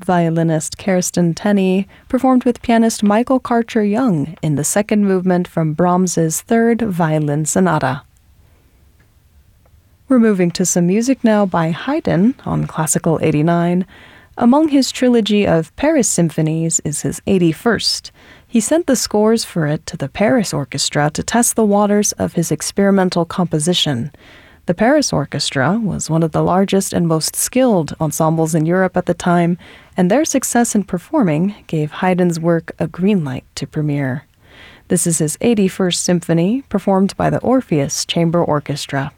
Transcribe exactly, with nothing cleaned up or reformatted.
violinist Kirsten Tenney performed with pianist Michael Karcher-Young in the second movement from Brahms's Third Violin Sonata. We're moving to some music now by Haydn on Classical eighty-nine. Among his trilogy of Paris symphonies is his eighty-first. He sent the scores for it to the Paris Orchestra to test the waters of his experimental composition. The Paris Orchestra was one of the largest and most skilled ensembles in Europe at the time, and their success in performing gave Haydn's work a green light to premiere. This is his eighty-first symphony, performed by the Orpheus Chamber Orchestra.